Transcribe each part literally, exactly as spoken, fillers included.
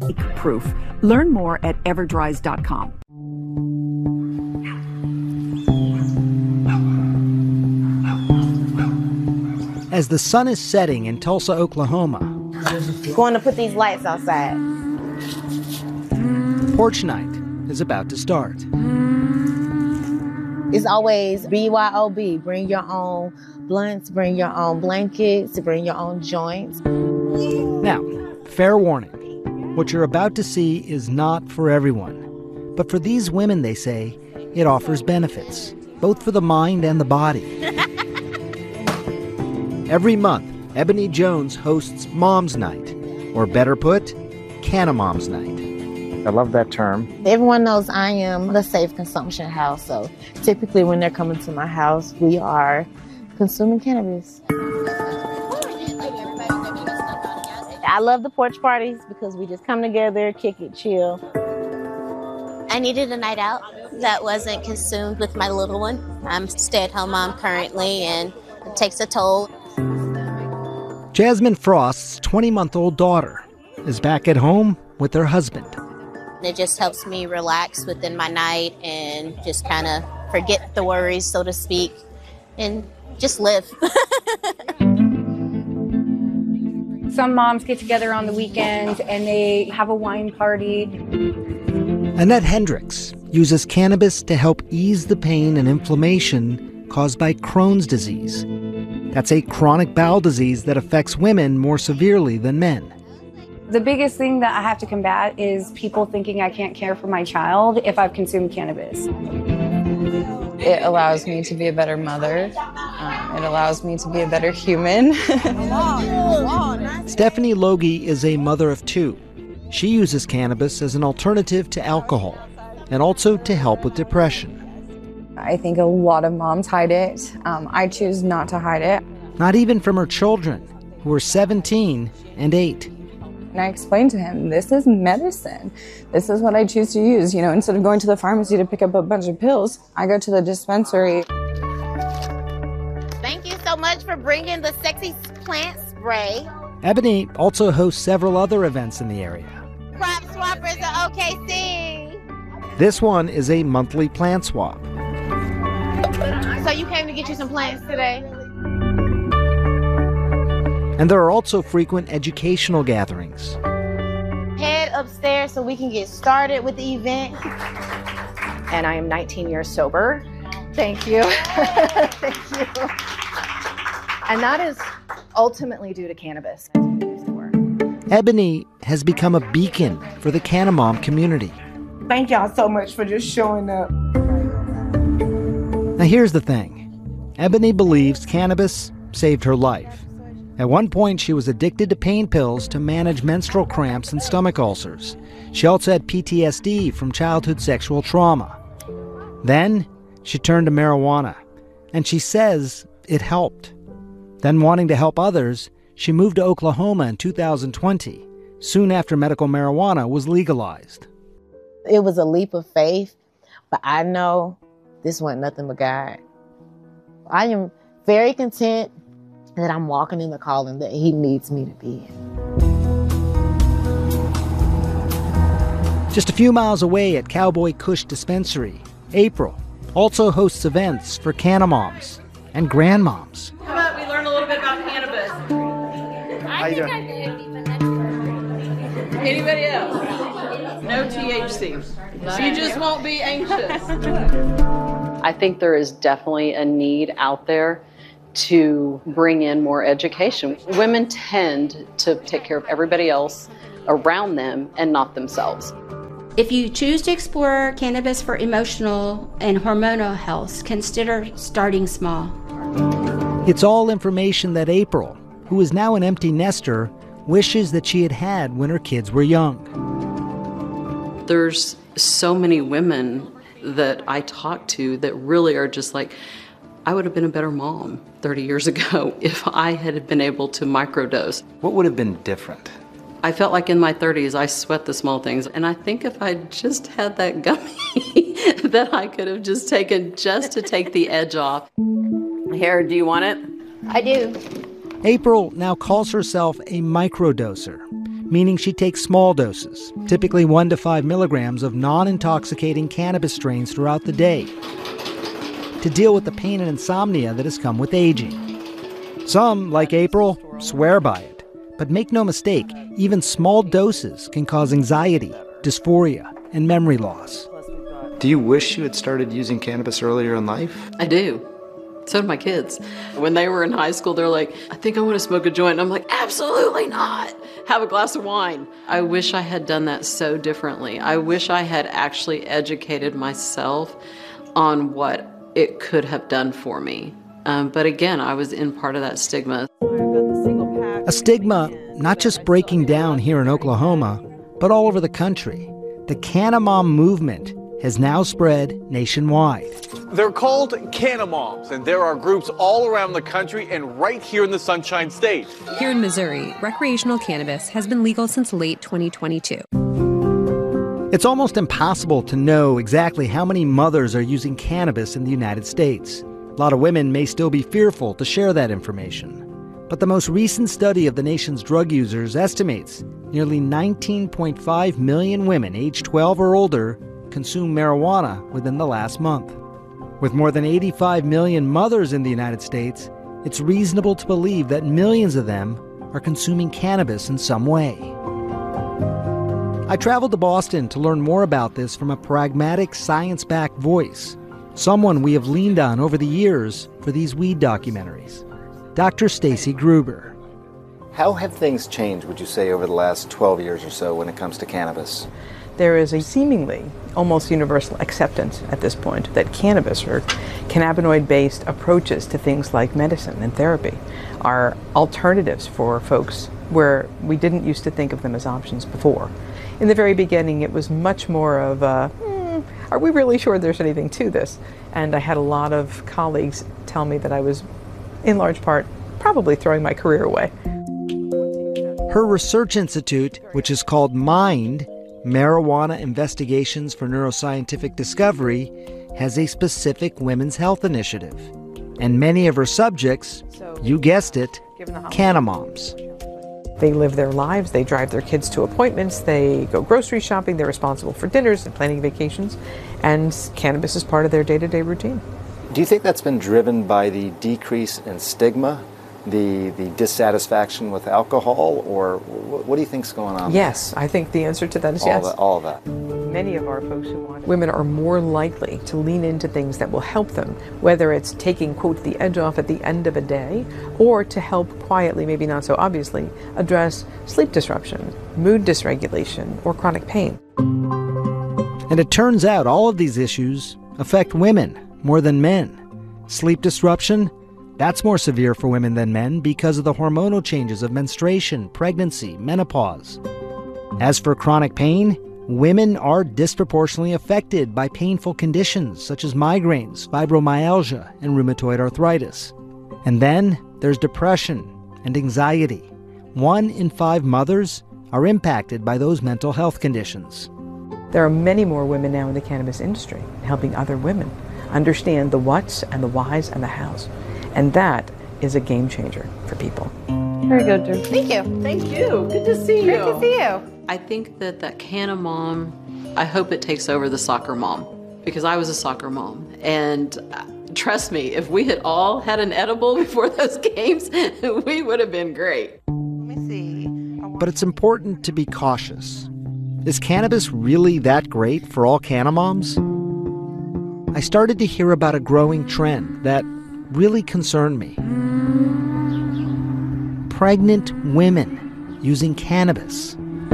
leak-proof. Learn more at everdries dot com. As the sun is setting in Tulsa, Oklahoma, Going to put these lights outside. porch night is about to start. It's always B Y O B. Bring your own blunts, bring your own blankets, bring your own joints. Now, fair warning, what you're about to see is not for everyone. But for these women, they say, it offers benefits, both for the mind and the body. Every month, Ebony Jones hosts Mom's Night, or better put, Can-A-Mom's Night. I love that term. Everyone knows I am the safe consumption house, so typically when they're coming to my house, we are consuming cannabis. I love the porch parties because we just come together, kick it, chill. I needed a night out that wasn't consumed with my little one. I'm a stay-at-home mom currently, and it takes a toll. Jasmine Frost's twenty-month-old daughter is back at home with her husband. It just helps me relax within my night and just kind of forget the worries, so to speak, and just live. Some moms get together on the weekends and they have a wine party. Annette Hendricks uses cannabis to help ease the pain and inflammation caused by Crohn's disease. That's a chronic bowel disease that affects women more severely than men. The biggest thing that I have to combat is people thinking I can't care for my child if I've consumed cannabis. It allows me to be a better mother. Um, it allows me to be a better human. Stephanie Logie is a mother of two. She uses cannabis as an alternative to alcohol and also to help with depression. I think a lot of moms hide it. Um, I choose not to hide it. Not even from her children, who are seventeen and eight. And I explained to him, this is medicine. This is what I choose to use. You know, instead of going to the pharmacy to pick up a bunch of pills, I go to the dispensary. Thank you so much for bringing the sexy plant spray. Ebony also hosts several other events in the area. Crop Swappers of O K C. This one is a monthly plant swap. So you came to get you some plants today? And there are also frequent educational gatherings. Head upstairs so we can get started with the event. And I am nineteen years sober. Thank you. Thank you. And that is ultimately due to cannabis. Ebony has become a beacon for the Can-A-Mom community. Thank y'all so much for just showing up. Now here's the thing. Ebony believes cannabis saved her life. At one point, she was addicted to pain pills to manage menstrual cramps and stomach ulcers. She also had P T S D from childhood sexual trauma. Then, she turned to marijuana, and she says it helped. Then, wanting to help others, she moved to Oklahoma in two thousand twenty, soon after medical marijuana was legalized. It was a leap of faith, but I know this wasn't nothing but God. I am very content that I'm walking in the calling that He needs me to be in. Just a few miles away at Cowboy Kush Dispensary, April also hosts events for Can-A-Moms and grandmoms. How about we learn a little bit about cannabis? How you doing? Anybody else? No T H C. You just won't be anxious. I think there is definitely a need out there to bring in more education. Women tend to take care of everybody else around them and not themselves. If you choose to explore cannabis for emotional and hormonal health, consider starting small. It's all information that April, who is now an empty nester, wishes that she had had when her kids were young. There's so many women that I talk to that really are just like, I would have been a better mom thirty years ago if I had been able to microdose. What would have been different? I felt like in my thirties, I sweat the small things. And I think if I just had that gummy that I could have just taken just to take the edge off. Here, do you want it? I do. April now calls herself a microdoser meaning she takes small doses, typically one to five milligrams of non-intoxicating cannabis strains throughout the day, to deal with the pain and insomnia that has come with aging. Some, like April, swear by it. But make no mistake, even small doses can cause anxiety, dysphoria, and memory loss. Do you wish you had started using cannabis earlier in life? I do. So do my kids. When they were in high school, they're like, I think I want to smoke a joint. And I'm like, absolutely not. Have a glass of wine. I wish I had done that so differently. I wish I had actually educated myself on what it could have done for me. Um, but again, I was in part of that stigma. A stigma not just breaking down here in Oklahoma, but all over the country. The Canna-Mom movement has now spread nationwide. They're called Canna-Moms, and there are groups all around the country and right here in the Sunshine State. Here in Missouri, recreational cannabis has been legal since late twenty twenty-two. It's almost impossible to know exactly how many mothers are using cannabis in the United States. A lot of women may still be fearful to share that information. But the most recent study of the nation's drug users estimates nearly nineteen point five million women aged twelve or older consume marijuana within the last month. With more than eighty-five million mothers in the United States, it's reasonable to believe that millions of them are consuming cannabis in some way. I traveled to Boston to learn more about this from a pragmatic, science-backed voice, someone we have leaned on over the years for these weed documentaries, Doctor Stacy Gruber. How have things changed, would you say, over the last twelve years or so when it comes to cannabis? There is a seemingly almost universal acceptance at this point that cannabis or cannabinoid-based approaches to things like medicine and therapy are alternatives for folks where we didn't used to think of them as options before. In the very beginning, it was much more of a, hmm, are we really sure there's anything to this? And I had a lot of colleagues tell me that I was, in large part, probably throwing my career away. Her research institute, which is called MIND, Marijuana Investigations for Neuroscientific Discovery, has a specific women's health initiative. And many of her subjects, you guessed it, Canna-Moms. They live their lives, they drive their kids to appointments, they go grocery shopping, they're responsible for dinners and planning vacations, and cannabis is part of their day-to-day routine. Do you think that's been driven by the decrease in stigma, the the dissatisfaction with alcohol, or what do you think's going on? Yes, I think the answer to that is all yes. Of that, all of that. Many of our folks who want women are more likely to lean into things that will help them, whether it's taking, quote, the edge off at the end of a day, or to help quietly, maybe not so obviously, address sleep disruption, mood dysregulation, or chronic pain. And it turns out all of these issues affect women more than men. Sleep disruption, that's more severe for women than men because of the hormonal changes of menstruation, pregnancy, menopause. As for chronic pain, women are disproportionately affected by painful conditions such as migraines, fibromyalgia, and rheumatoid arthritis. And then there's depression and anxiety. One in five mothers are impacted by those mental health conditions. There are many more women now in the cannabis industry helping other women understand the whats and the whys and the hows. And that is a game changer for people. Very good, Drew. Thank you. Thank you. Good to see you. Great to see you. I think that that Canna-Mom, I hope it takes over the soccer mom, because I was a soccer mom. And uh, trust me, if we had all had an edible before those games, we would have been great. Let me see. But it's important to be cautious. Is cannabis really that great for all Canna-Moms? I started to hear about a growing trend that really concerned me. Pregnant women using cannabis.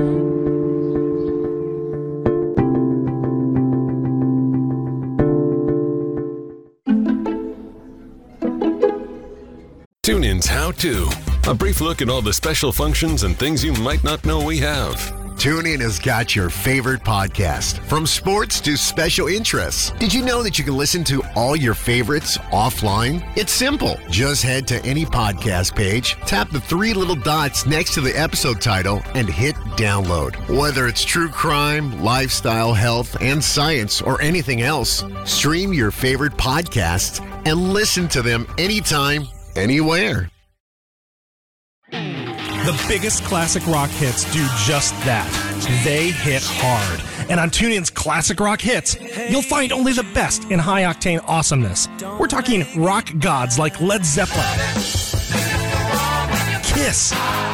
TuneIn's How To. A brief look at all the special functions and things you might not know we have. TuneIn has got your favorite podcast, from sports to special interests. Did you know that you can listen to all your favorites offline? It's simple. Just head to any podcast page, tap the three little dots next to the episode title, and hit download. Whether it's true crime, lifestyle, health, and science, or anything else, stream your favorite podcasts and listen to them anytime, anywhere. The biggest classic rock hits do just that. They hit hard. And on TuneIn's Classic Rock Hits, you'll find only the best in high-octane awesomeness. We're talking rock gods like Led Zeppelin, Kiss,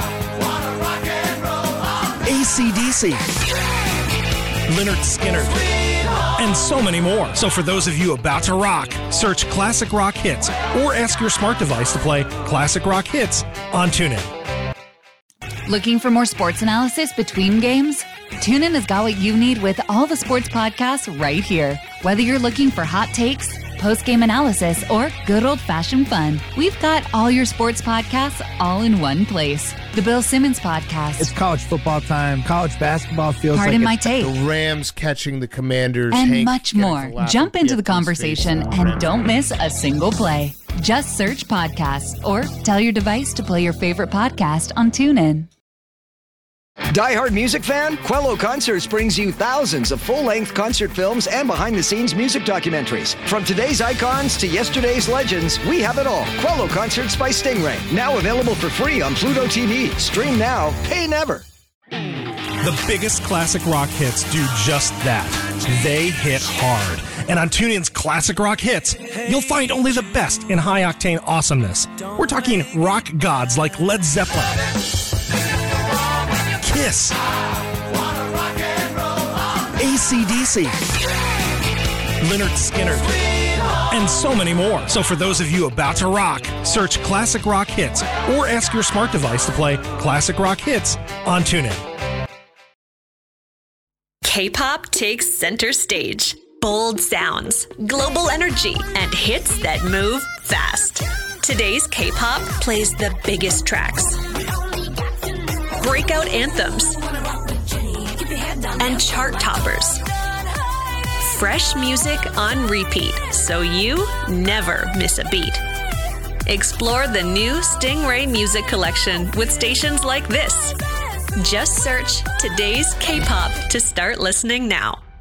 A C D C, Lynyrd Skynyrd, and so many more. So for those of you about to rock, search Classic Rock Hits or ask your smart device to play Classic Rock Hits on TuneIn. Looking for more sports analysis between games? TuneIn has got what you need with all the sports podcasts right here. Whether you're looking for hot takes, post-game analysis, or good old-fashioned fun, we've got all your sports podcasts all in one place. The Bill Simmons Podcast. It's college football time. College basketball feels Pardon like my take. The Rams catching the Commanders. And Hank much more. Jump into the conversation and Rams. don't miss a single play. Just search podcasts or tell your device to play your favorite podcast on TuneIn. Die-hard music fan? Quello Concerts brings you thousands of full-length concert films and behind-the-scenes music documentaries. From today's icons to yesterday's legends, we have it all. Quello Concerts by Stingray. Now available for free on Pluto T V. Stream now, pay never. The biggest classic rock hits do just that. They hit hard. And on TuneIn's Classic Rock Hits, you'll find only the best in high-octane awesomeness. We're talking rock gods like Led Zeppelin, Kiss, A C D C, Lynyrd Skynyrd, and so many more. So for those of you about to rock, search Classic Rock Hits or ask your smart device to play Classic Rock Hits on TuneIn. K-pop takes center stage. Bold sounds, global energy, and hits that move fast. Today's K-pop plays the biggest tracks, breakout anthems, and chart toppers. Fresh music on repeat, so you never miss a beat. Explore the new Stingray Music Collection with stations like this. Just search Today's K-pop to start listening now.